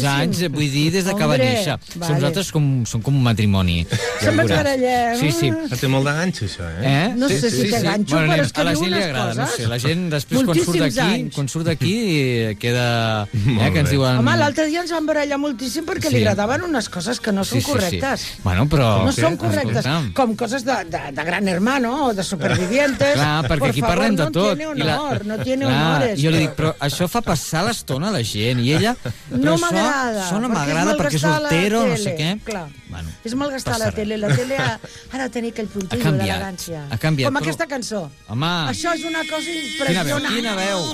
molts anys, vull dir, des de que va néixer. Nosaltres som com un matrimoni. Se'n vaig barallar. Sí. Té molt de ganxo, això, eh? No sé si té ganxo, però és que diu unes coses. No sé, la gent després quan surt d'aquí queda... que ens diuen... Home, l'altre dia ens van barallar moltíssim perquè li agradaven unes coses que no són correctes. Bueno, però... No són correctes, com coses de Gran Hermano o de Supervivientes. Clar, perquè aquí parlem de tot. No tiene honor. Jo li dic, però això fa passar l'estona a la gent, i ella... No m'agrada. Això no m'agrada perquè és soltero, no sé què. Clar, és malgastar la tele. La tele ha de tenir aquell puntillo d'elegància. Ha canviat. Com aquesta cançó. Home... Això és una cosa impressionant. Quina veu.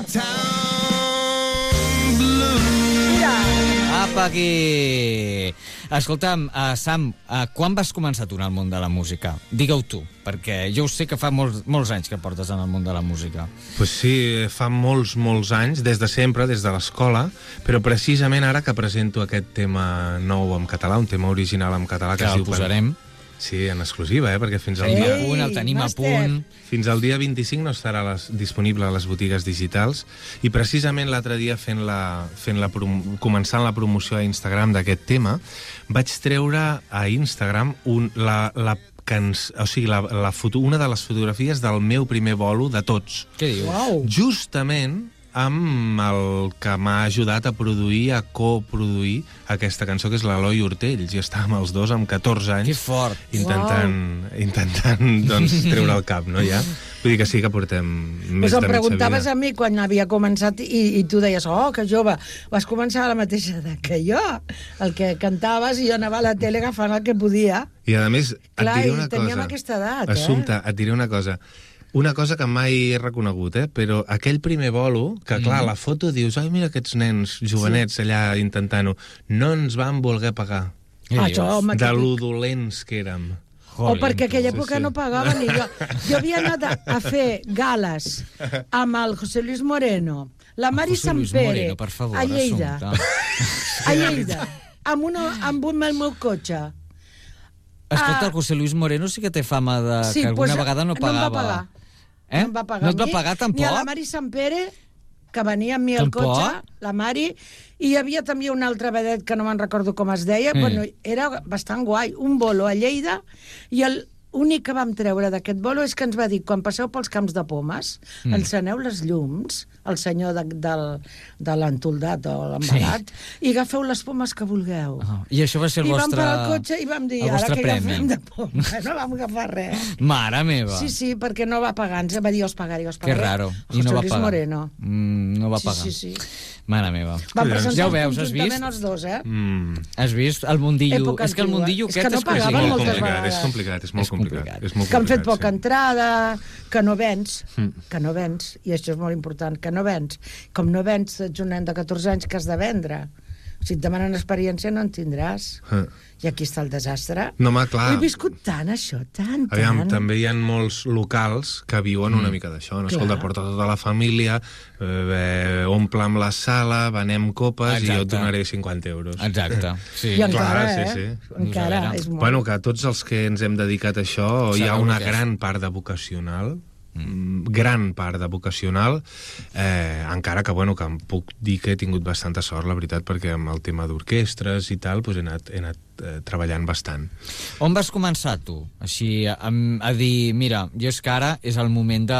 Mira. Apa, aquí. Escolta'm, Sam, quan vas començar tu en el món de la música? Digue-ho tu, perquè jo sé que fa molts anys que portes en el món de la música. Pues sí, fa molts anys, des de sempre, des de l'escola, però precisament ara que presento aquest tema nou en català, un tema original en català... Que el posarem. Sí, en exclusiva, perquè fins al dia... El tenim a punt. Fins al dia 25 no estarà disponible a les botigues digitals, i precisament l'altre dia començant la promoció a Instagram d'aquest tema, vaig treure a Instagram una de les fotografies del meu primer bolo de tots. Què dius? Wow. Justament amb el que m'ha ajudat a produir, a coproduir aquesta cançó, que és l'Eloi Hortells, i estàvem els dos amb 14 anys. Que fort! Intentant doncs, treure el cap, no, ja? Vull dir que sí que portem més de mitja vida. Em preguntaves a mi quan havia començat i tu deies, oh, que jove, vas començar a la mateixa edat que jo, el que cantaves, i jo anava a la tele agafant el que podia. I a més, et diré una cosa. Teníem aquesta edat, Assumpta, et diré una cosa. Una cosa que mai he reconegut, però aquell primer bolo, que clar, la foto dius, ai, mira aquests nens jovenets allà intentant-ho, no ens van voler pagar. De lo dolents que érem. O perquè aquella època no pagaven, i jo havia anat a fer gales amb el José Luis Moreno, la Mari Sampere, a Lleida, amb el meu cotxe. Escolta, el José Luis Moreno sí que té fama de que alguna vegada no pagava. No em va pagar. No et va pagar, tampoc? Ni a la Mari Sampere, que venia amb mi al cotxe, la Mari, i hi havia també un altre vedet que no me'n recordo com es deia, bueno, era bastant guai, un bolo a Lleida, i l'únic que vam treure d'aquest bolo és que ens va dir, quan passeu pels camps de pomes, enceneu les llums, el senyor de l'entoldat o l'embalat, i agafeu les pomes que vulgueu. I això va ser el vostre... I vam parar el cotxe i vam dir, ara que agafem de pomes, no vam agafar res. Mare meva! Sí, perquè no va pagar, ens va dir, os pagaré. Que raro. I no va pagar. Moreno. No va pagar. Sí. Mare meva. Vam presentar conjuntament els dos, Has vist? El mundillo. És que el mundillo aquest és complicat. És molt complicat. Que han fet poca entrada, que no vens, i això és molt important, que no vens. Com no vens, ets un nen de 14 anys que has de vendre. Si et demanen experiència no en tindràs. I aquí està el desastre. No, home, clar. He viscut tant, això, tant. Aviam, també hi ha molts locals que viuen una mica d'això. No? Escolta, porta tota la família, omple amb la sala, venem copes i jo et donaré 50 euros. Exacte. Sí. I encara, sí. Encara és molt... Bueno, que tots els que ens hem dedicat a això, hi ha una gran part de vocacional, gran part de vocacional, encara que, bueno, que em puc dir que he tingut bastanta sort, la veritat, perquè amb el tema d'orquestres i tal, doncs he anat treballant bastant. On vas començar, tu? Així, a dir, mira, jo és que ara és el moment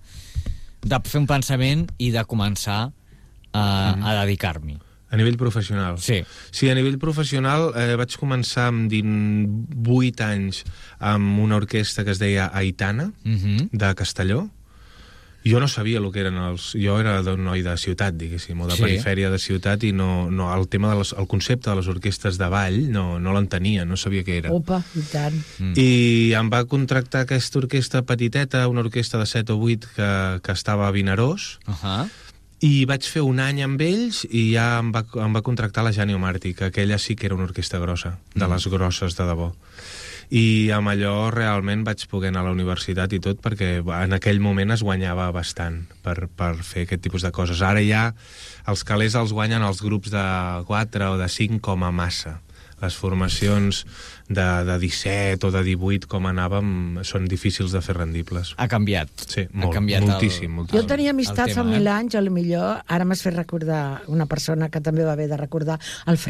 de fer un pensament i de començar a dedicar-m'hi. A nivell professional? Sí. Sí, a nivell professional vaig començar amb 18 anys amb una orquestra que es deia Aitana, de Castelló. Jo no sabia el que eren els... Jo era un noi de ciutat, diguéssim, o de perifèria de ciutat, i no, el tema el concepte de les orquestres de ball no l'entenia, no sabia què era. Opa, i tant. I em va contractar aquesta orquestra petiteta, una orquestra de 7 o 8 que estava a Vinaròs, i vaig fer un any amb ells i ja em va contractar la Jani Omarti, que aquella sí que era una orquestra grossa, de les grosses de debò. I amb allò realment vaig poder anar a la universitat i tot, perquè en aquell moment es guanyava bastant per fer aquest tipus de coses. Ara ja els calés els guanyen els grups de 4 o de 5 com a massa. Les formacions de 17 o de 18, com anàvem, són difícils de fer rendibles. Ha canviat. Sí, moltíssim. Jo tenia amistat fa 1000 anys, potser ara m'has fet recordar una persona que també va haver de recordar, el